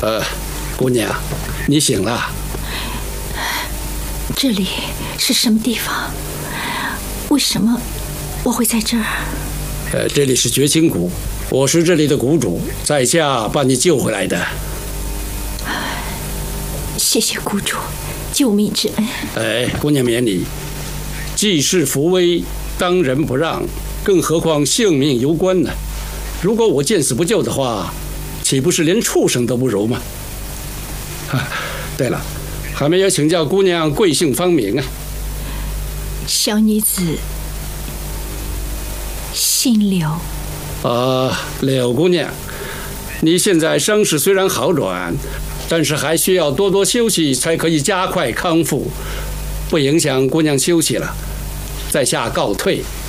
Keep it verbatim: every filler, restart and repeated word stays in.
呃，姑娘，你醒了。 这里是什么地方？为什么我会在这儿？ 呃，这里是绝情谷，我是这里的谷主，在下把你救回来的。 谢谢谷主救命之恩。 哎，姑娘免礼。济世扶危，当仁不让，更何况性命攸关呢？如果我见死不救的话，岂不是连畜生都不如吗？啊，对了，还没有请教姑娘贵姓芳名啊？ 小女子姓柳。 啊，柳姑娘，你现在伤势虽然好转，但是还需要多多休息，才可以加快康复。不影响姑娘休息了，在下告退。